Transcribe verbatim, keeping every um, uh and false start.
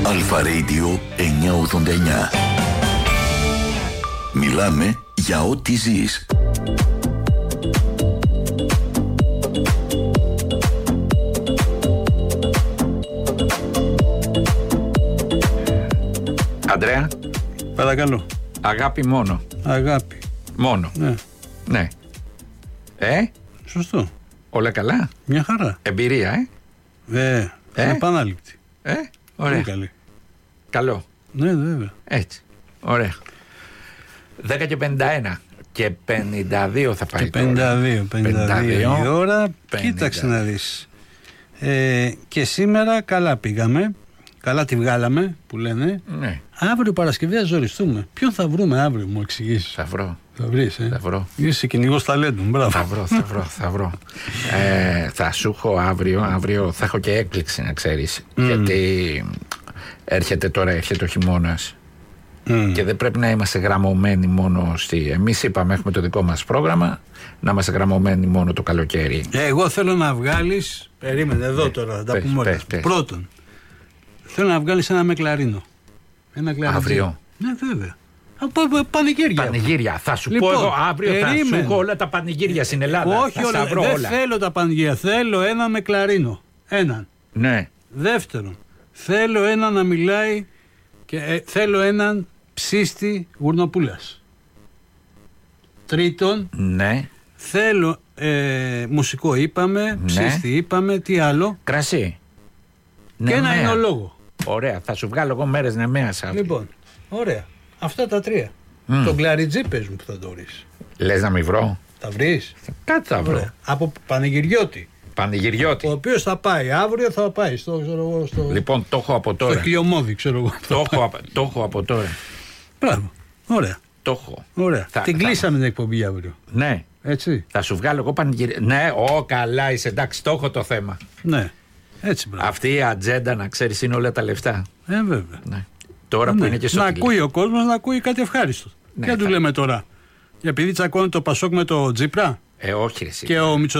Αλφα Radio εννιακόσια ογδόντα εννιά. Μιλάμε για ό,τι ζεις. Αντρέα. Παρακαλώ. Αγάπη μόνο. Αγάπη. Μόνο. Ναι. Ναι. Ε. Σωστό. Όλα καλά. Μια χαρά. Εμπειρία, ε. Ε. Ε. Επανάληπτη. Ε. Ωραία. Πολύ καλή. Καλό. Ναι, βέβαια. Έτσι. Ωραία. δέκα και πενήντα ένα. Και πενήντα δύο θα πάει. Και πενήντα δύο. πενήντα δύο η ώρα. πενήντα. Κοίταξε να δεις. Ε, και σήμερα καλά πήγαμε. Καλά τη βγάλαμε που λένε. Ναι. Αύριο Παρασκευή θα ζοριστούμε. Ποιον θα βρούμε αύριο, μου εξηγήσεις? Θα βρω. Θα βρεις, ε. Θα βρω. Είσαι κυνηγός ταλέντου. Μπράβο. Θα βρω, θα βρω, θα βρω. ε, θα σου έχω αύριο, αύριο θα έχω και έκπληξη να ξέρεις. Mm. Γιατί έρχεται τώρα, έρχεται ο χειμώνας. Mm. Και δεν πρέπει να είμαστε γραμμωμένοι μόνο στη... Εμείς είπαμε, έχουμε το δικό μας πρόγραμμα, να είμαστε γραμμωμένοι μόνο το καλοκαίρι. Ε, εγώ θέλω να βγάλεις... Περίμενε εδώ ε, τώρα, θα τα πες, πούμε όλα. Πες, πες. Πρώτον, θέλω να βγάλεις ένα Μεγκλαρίνο. Ένα κλαριτζί. Αύριο. Ναι, βέβαια. Πανηγύρια. Πανηγύρια. Θα σου λοιπόν, πω εγώ αύριο, περίμενε. θα σου έχω όλα τα πανηγύρια στην Ελλάδα. Όχι όλα, δεν όλα. Θέλω τα πανηγύρια. Θέλω ένα Μεγκλαρίνο. Έναν. Ναι. Δεύτερον, θέλω ένα να μιλάει και ε, θέλω έναν ψήστη γουρνοπούλας. Τρίτον, ναι. θέλω ε, μουσικό είπαμε, ναι. Ψήστη είπαμε, τι άλλο? Κρασί. Και ένα εινολόγο. Ωραία, θα σου βγάλω εγώ μέρες νεμαίας αύριο. Λοιπόν, ωραία. Αυτά τα τρία. Mm. Τον κλαριτζί πες μου που θα το βρεις. Λες να μη βρω? Θα βρεις? Κάτι θα βρω. Ωραία. Από πανηγυριώτη. Πανηγυριώτη. Ο οποίος θα πάει αύριο, θα πάει στο, ξέρω, στο... Λοιπόν, το έχω από τώρα. Στο χιλιομόδι, ξέρω εγώ. Το έχω, το έχω από τώρα. Μπράβο. Ωραία. Το έχω. Ωραία. Θα, την θα... κλείσαμε την εκπομπή αύριο. Ναι. Έτσι. Θα σου βγάλω εγώ πανηγυρία. Ναι, ω, καλά είσαι, εντάξει, το έχω το θέμα. Ναι. Έτσι, μπράβο. Αυτή η ατζέντα, να ξέρεις, είναι όλα τα λεφτά. Ε, βέβαια. Ναι. Τώρα ναι. που είναι και στο να φιλί. ακούει ο κόσμος, να ακούει κάτι ευχάριστο. Ναι, και θα... του λέμε τώρα. Επειδή τσακώνει το Πασόκ με το Τζίπρα. Ε, όχι, εσύ. Και ο